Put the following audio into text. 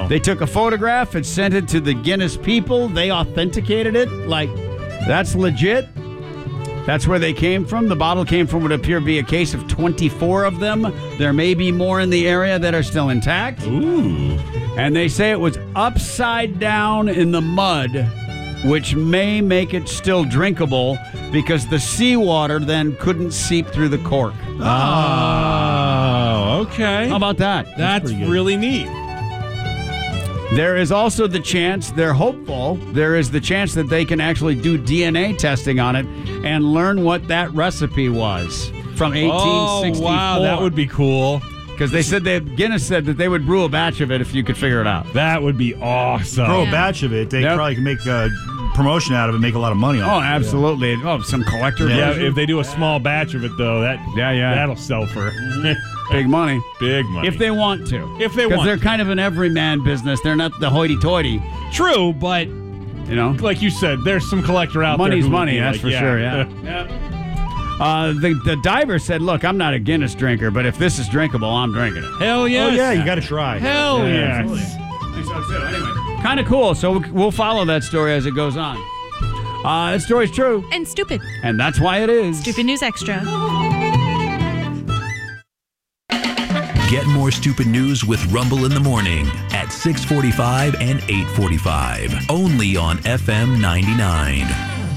Wow. They took a photograph and sent it to the Guinness people. They authenticated it. Like, that's legit. That's where they came from. The bottle came from what would appear to be a case of 24 of them. There may be more in the area that are still intact. Ooh. And they say it was upside down in the mud, which may make it still drinkable because the seawater then couldn't seep through the cork. Oh, okay. How about that? That's really neat. There is also the chance, they're hopeful, there is the chance that they can actually do DNA testing on it and learn what that recipe was from 1864. Oh, wow, that would be cool. Because they said Guinness said that they would brew a batch of it if you could figure it out. That would be awesome. Grow a batch of it. They probably can make a promotion out of it and make a lot of money on it. Oh, absolutely. Yeah. Oh, some collector version. If they do a small batch of it, though, that'll sell for big money. Big money. If they want to. If they want Because they're kind of an everyman business. They're not the hoity-toity. True, but, you know, like you said, there's some collector out Money's there. money, that's for sure, yeah. The diver said, look, I'm not a Guinness drinker, but if this is drinkable, I'm drinking it. Hell yes. Oh, yeah, you got to try. Hell yes. Think so too. Anyway, kind of cool. So we'll follow that story as it goes on. That story's true. And stupid. And that's why it is. Stupid News Extra. Get more stupid news with Rumble in the Morning at 6:45 and 8:45. Only on FM 99.